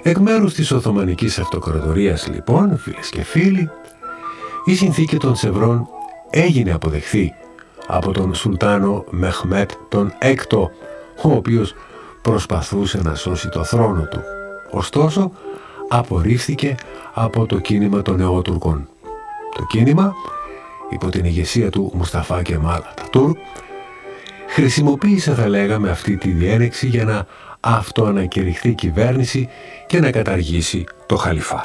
Εκ μέρους της Οθωμανικής Αυτοκρατορίας, λοιπόν, φίλες και φίλοι, η συνθήκη των Σευρών έγινε αποδεχθή από τον Σουλτάνο Μεχμέτ τον Έκτο, ο οποίος προσπαθούσε να σώσει το θρόνο του. Ωστόσο, απορρίφθηκε από το κίνημα των Νεότουρκων. Το κίνημα, υπό την ηγεσία του Μουσταφά Κεμάλ Ατατούρκ, χρησιμοποίησε, θα λέγαμε, αυτή τη διένεξη για να αυτοανακηρυχθεί κυβέρνηση και να καταργήσει το χαλιφάτ.